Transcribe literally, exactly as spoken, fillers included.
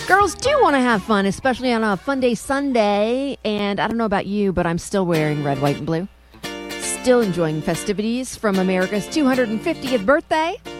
Girls do want to have fun, especially on a Fun Day Sunday. And I don't know about you, but I'm still wearing red, white, and blue. Still enjoying festivities from America's two hundred fiftieth birthday.